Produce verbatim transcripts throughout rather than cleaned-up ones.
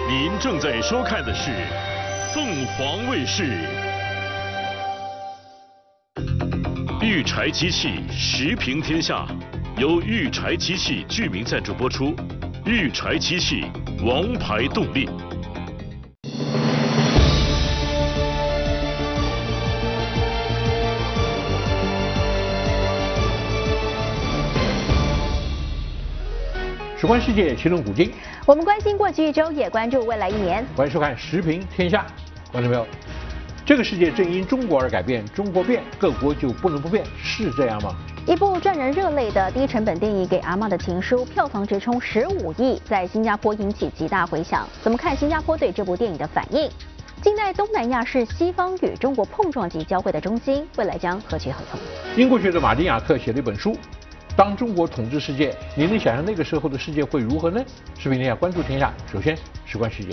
您正在收看的是凤凰卫视。育柴机器时评天下，由育柴机器居民赞助播出。育柴机器，王牌动力。 时观世界，齐论古今。 我们关心过去一周，也关注未来一年。 欢迎收看《时评天下》，观众朋友，这个世界正因中国而改变，中国变，各国就不能不变，是这样吗？ 一部赚人热泪的低成本电影《给阿嬷的情书》，票房直冲十五亿，在新加坡引起极大回响。怎么看新加坡对这部电影的反应？近代东南亚是西方与中国碰撞及交汇的中心，未来将何去何从？ 英国学者马丁雅克写了一本书。当中国统治世界，你能想象那个时候的世界会如何呢？视频天下关注天下，首先事关世界。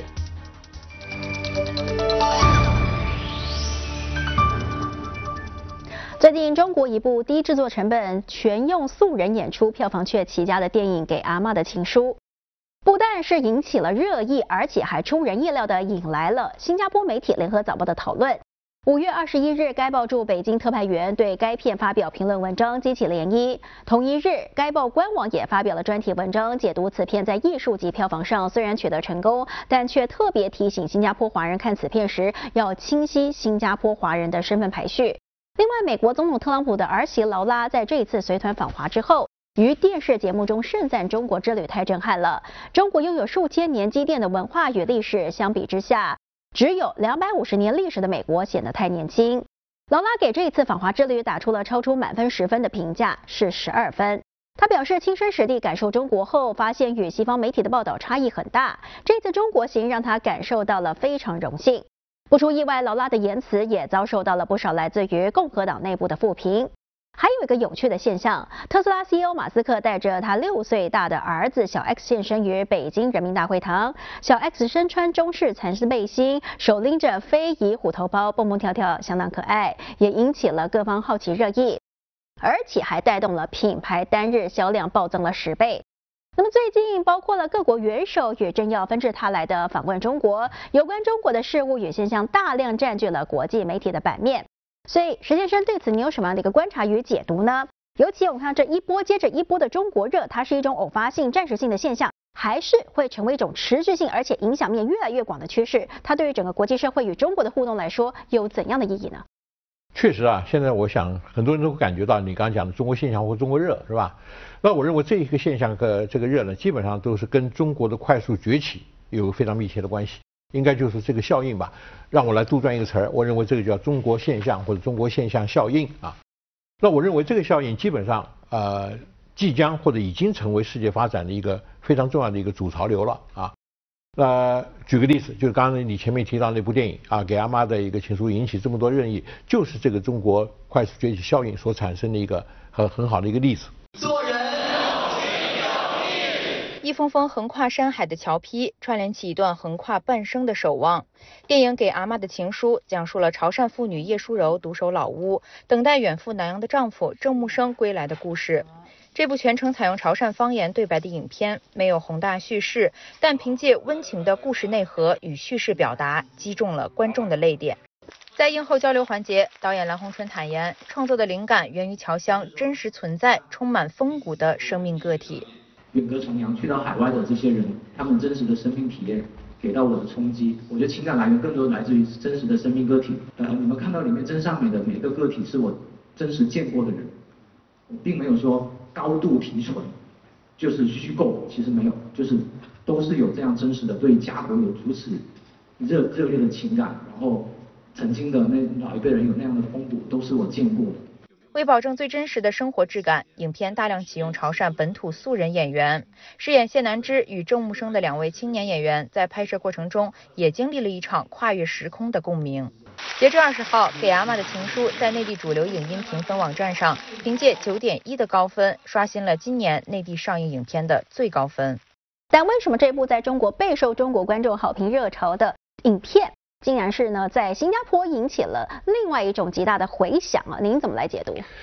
最近，中国一部低制作成本、全用素人演出、票房却奇佳的电影《给阿嬷的情书》，不但是引起了热议，而且还出人意料的引来了新加坡媒体联合早报的讨论。五月二十一日，该报驻北京特派员对该片发表评论文章，激起涟漪。同一日，该报官网也发表了专题文章，解读此片在艺术及票房上虽然取得成功，但却特别提醒新加坡华人看此片时要清晰新加坡华人的身份排序。另外，美国总统特朗普的儿媳劳拉在这一次随团访华之后，于电视节目中盛赞中国之旅太震撼了。中国拥有数千年积淀的文化与历史，相比之下，只有两百五十年历史的美国显得太年轻。劳拉给这一次访华之旅打出了超出满分十分的评价，是十二分。他表示，亲身实地感受中国后，发现与西方媒体的报道差异很大。这次中国行让他感受到了非常荣幸。不出意外，劳拉的言辞也遭受到了不少来自于共和党内部的负评。还有一个有趣的现象，特斯拉 C E O 马斯克带着他六岁大的儿子小 X 现身于北京人民大会堂。小 X 身穿中式蚕丝背心，手拎着非遗虎头包，蹦蹦跳跳，相当可爱，也引起了各方好奇热议，而且还带动了品牌单日销量暴增了十倍。那么最近，包括了各国元首也正要纷至沓来的访问中国，有关中国的事物与现象大量占据了国际媒体的版面。所以，石先生对此你有什么样的一个观察与解读呢？尤其我们看这一波接着一波的中国热，它是一种偶发性、暂时性的现象，还是会成为一种持续性而且影响面越来越广的趋势？它对于整个国际社会与中国的互动来说，有怎样的意义呢？ 确实啊，现在我想很多人都会感觉到你刚刚讲的中国现象或中国热，是吧？那我认为这一个现象和这个热呢，基本上都是跟中国的快速崛起有非常密切的关系。应该就是这个效应吧，让我来杜撰一个词儿，我认为这个叫中国现象或者中国现象效应啊。那我认为这个效应基本上呃即将或者已经成为世界发展的一个非常重要的一个主潮流了啊。那举个例子，就是刚刚你前面提到那部电影啊，给阿妈的一个情书引起这么多热议，就是这个中国快速崛起效应所产生的一个很很好的一个例子。 做人。一封封横跨山海的桥批，串联起一段横跨半生的守望。电影《给阿嬷的情书》讲述了潮汕妇女叶淑柔独守老屋，等待远赴南洋的丈夫郑木生归来的故事。这部全程采用潮汕方言对白的影片，没有宏大叙事，但凭借温情的故事内核与叙事表达，击中了观众的泪点。在映后交流环节，导演蓝红春坦言，创作的灵感源于侨乡真实存在、充满风骨的生命个体。 远隔重洋去到海外的这些人，他们真实的生命体验给到我的冲击，我觉得情感来源更多来自于真实的生命个体。呃，你们看到里面真善美的每个个体是我真实见过的人，我并没有说高度提纯，就是虚构，其实没有，就是都是有这样真实的对家国有如此热热烈的情感，然后曾经的那老一辈人有那样的风骨，都是我见过的。 为保证最真实的生活质感，影片大量启用潮汕本土素人演员。饰演谢南之与郑木生的两位青年演员，在拍摄过程中也经历了一场跨越时空的共鸣。截至二十号，《给阿嬷的情书》在内地主流影音评分网站上，凭借九点一的高分，刷新了今年内地上映影片的最高分。 但为什么这部在中国备受中国观众好评热潮的影片，竟然是呢在新加坡引起了另外一种极大的回响啊？您怎么来解读？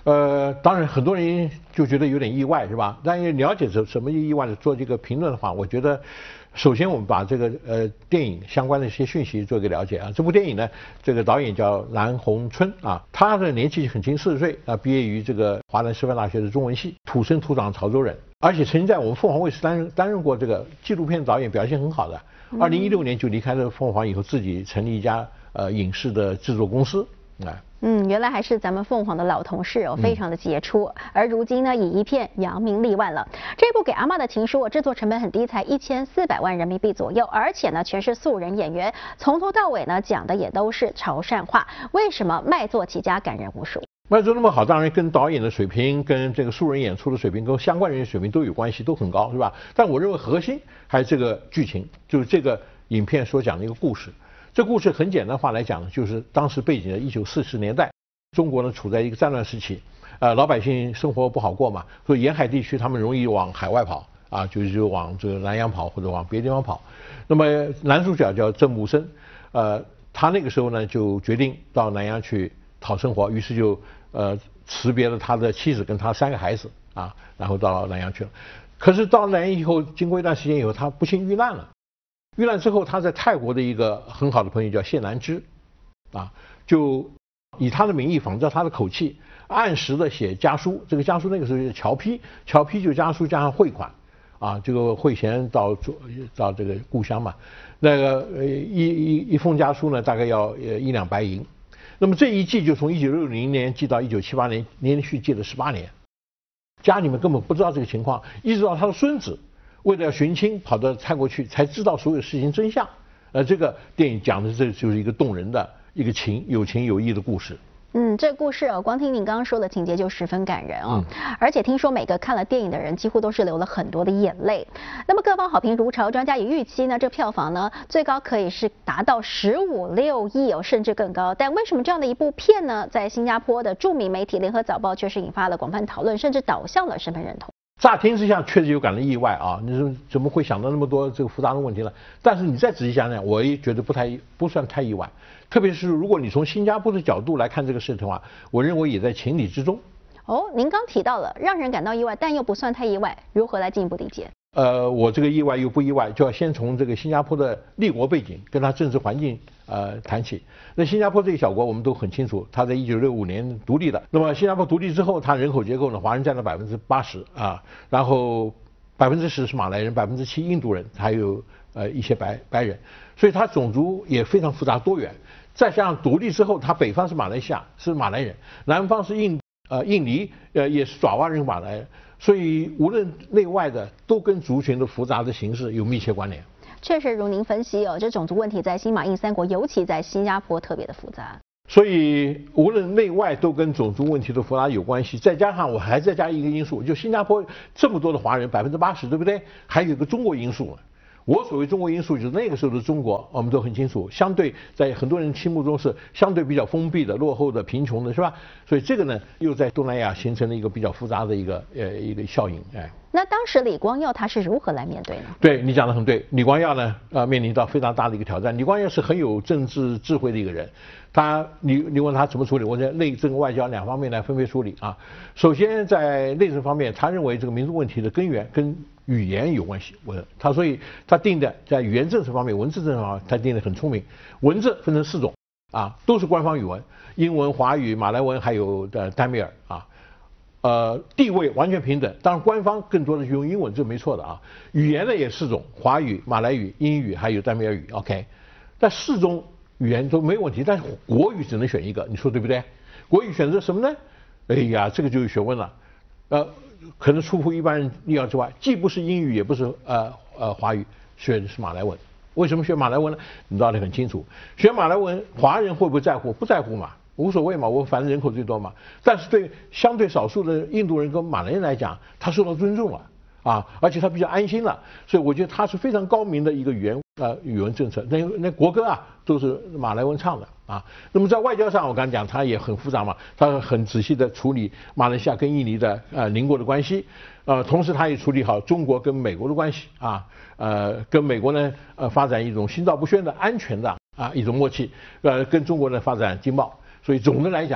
呃，当然很多人就觉得有点意外，是吧？但是了解什什么意外的做这个评论的话，我觉得，首先我们把这个呃电影相关的一些讯息做一个了解啊。这部电影呢，这个导演叫蓝红春啊，他的年纪很轻，四十岁啊，毕业于这个华南师范大学的中文系，土生土长潮州人，而且曾经在我们凤凰卫视担任担任过这个纪录片导演，表现很好的。二零一六年就离开了凤凰以后，自己成立一家呃影视的制作公司啊。 嗯，原来还是咱们凤凰的老同事哦，非常的杰出。嗯、而如今呢，以一片扬名立万了。这部《给阿嬷的情书》制作成本很低，才一千四百万人民币左右，而且呢，全是素人演员，从头到尾呢讲的也都是潮汕话。为什么卖座起家，感人无数？ 卖座那么好，当然跟导演的水平、跟这个素人演出的水平、跟相关人员水平都有关系，都很高，是吧？但我认为核心还是这个剧情，就是这个影片所讲的一个故事。这故事很简单化来讲呢，就是当时背景的一九四十年代，中国呢处在一个战乱时期，呃，老百姓生活不好过嘛，所以沿海地区他们容易往海外跑啊，就是就往这个南洋跑或者往别的地方跑。那么男主角叫郑木生，呃，他那个时候呢就决定到南洋去讨生活，于是就呃辞别了他的妻子跟他三个孩子啊，然后到南洋去了。可是到南洋以后，经过一段时间以后，他不幸遇难了。遇难之后，他在泰国的一个很好的朋友叫谢南之，啊，就以他的名义仿照他的口气，按时的写家书。这个家书那个时候是侨批，侨批就家书加上汇款，啊，这个汇钱到到这个故乡嘛。那个呃一一一封家书呢，大概要呃一两白银。那么这一寄就从一九六零年寄到一九七八年，连续寄了十八年。家里面根本不知道这个情况，一直到他的孙子为了要寻亲跑到泰国去，才知道所有事情真相。呃，这个电影讲的这就是一个动人的一个情有情有义的故事。 嗯，这故事哦，光听您刚刚说的情节就十分感人哦。 嗯、 而且听说每个看了电影的人几乎都是流了很多的眼泪。那么各方好评如潮，专家也预期呢，这票房呢最高可以是达到十五六亿哦，甚至更高。但为什么这样的一部片呢，在新加坡的著名媒体联合早报却是引发了广泛讨论，甚至导向了身份认同？ 乍听之下确实有感到意外啊！你说怎么会想到那么多这个复杂的问题呢？但是你再仔细想想，我也觉得不太不算太意外。特别是如果你从新加坡的角度来看这个事情的话，我认为也在情理之中。 哦，您刚提到了让人感到意外，但又不算太意外，如何来进一步理解？ 呃，我这个意外又不意外，就要先从这个新加坡的立国背景跟它政治环境呃谈起。那新加坡这个小国我们都很清楚，它在一九六五年独立的。那么新加坡独立之后，它人口结构呢，华人占了百分之八十啊，然后百分之十是马来人，百分之七印度人，还有呃一些白白人，所以它种族也非常复杂多元。再加上独立之后，它北方是马来西亚是马来人，南方是印呃印尼呃也是爪哇人马来人。所以无论内外的都跟族群的复杂的形式有密切关联。 确实如您分析哦，这种族问题在新马印三国，尤其在新加坡特别的复杂。 所以无论内外都跟种族问题的复杂有关系。再加上我还再加一个因素，就新加坡这么多的华人，百分之八十，对不对？还有一个中国因素呢。我所谓中国因素，就是那个时候的中国，我们都很清楚，相对在很多人心目中是相对比较封闭的、落后的、贫穷的，是吧？所以这个呢，又在东南亚形成了一个比较复杂的一个呃一个效应，哎。 那当时李光耀他是如何来面对呢？ 对你讲得很对，李光耀呢，呃，面临到非常大的一个挑战。李光耀是很有政治智慧的一个人，他你你问他怎么处理，我在内政外交两方面来分别处理啊。首先在内政方面，他认为这个民族问题的根源跟语言有关系，我他所以他定的在语言政策方面、文字政策方面，他定的很聪明。文字分成四种啊，都是官方语文，英文、华语、马来文还有的丹米尔啊。呃，地位完全平等，当然官方更多的是用英文，这没错的啊。语言呢也四种，华语、马来语、英语还有丹米尔语 ，OK。但四种语言都没有问题，但是国语只能选一个，你说对不对？国语选择什么呢？哎呀，这个就有学问了，呃。可能出乎一般人意料之外，既不是英语，也不是呃呃华语，学的是马来文。为什么学马来文呢？你道理很清楚。学马来文，华人会不会在乎？不在乎嘛，无所谓嘛，我反正人口最多嘛。但是对相对少数的印度人跟马来人来讲，他受到尊重了啊，而且他比较安心了。所以我觉得他是非常高明的一个语言呃语文政策。那那国歌啊都是马来文唱的。啊，那么在外交上，我刚才讲，他也很复杂嘛，他很仔细的处理马来西亚跟印尼的呃邻国的关系，呃，同时他也处理好中国跟美国的关系啊，呃，跟美国呢呃发展一种心照不宣的安全的啊一种默契，呃，跟中国呢发展经贸，所以总的来讲，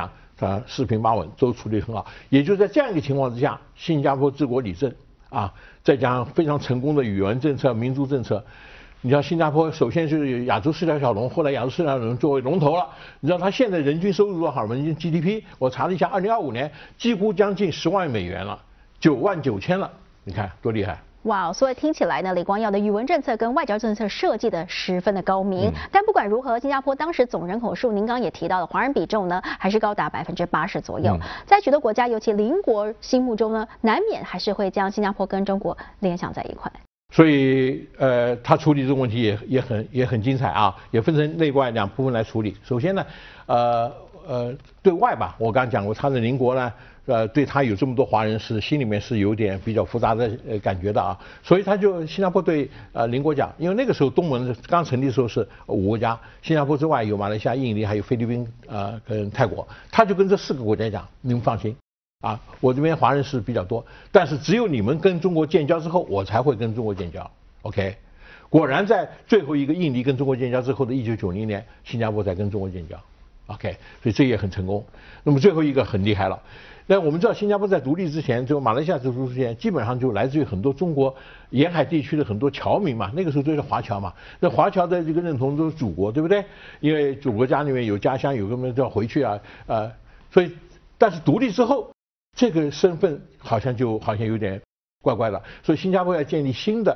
啊四平八稳，都处理很好。也就在这样一个情况之下，新加坡治国理政啊，再加上非常成功的语文政策、民族政策。你知道新加坡首先是亚洲四条小龙，后来亚洲四条小龙作为龙头了。你知道它现在人均收入多少？人均 G D P 我查了一下，二零二五年几乎将近十万美元了，九万九千了，你看多厉害！ 哇，所以听起来呢，李光耀的语文政策跟外交政策设计的十分的高明。嗯、但不管如何，新加坡当时总人口数，您刚刚也提到了，华人比重呢还是高达百分之八十左右。嗯、在许多国家，尤其邻国心目中呢，难免还是会将新加坡跟中国联想在一块。 所以，呃，他处理这个问题也也很也很精彩啊，也分成内外两部分来处理。首先呢，呃呃，对外吧，我刚刚讲过，他的邻国呢，呃，对他有这么多华人是心里面是有点比较复杂的呃感觉的啊，所以他就新加坡对呃邻国讲，因为那个时候东盟刚成立的时候是五个国家，新加坡之外有马来西亚、印尼还有菲律宾呃跟泰国，他就跟这四个国家讲，你们放心。啊，我这边华人是比较多，但是只有你们跟中国建交之后，我才会跟中国建交。OK， 果然在最后一个印尼跟中国建交之后的一九九零年，新加坡才跟中国建交。OK， 所以这也很成功。那么最后一个很厉害了。那我们知道，新加坡在独立之前，就马来西亚独立之前，基本上就来自于很多中国沿海地区的很多侨民嘛，那个时候都是华侨嘛。那华侨的这个认同都是祖国，对不对？因为祖国家里面有家乡，有个门都要回去啊，呃，所以但是独立之后。这个身份好像就好像有点怪怪的，所以新加坡要建立新的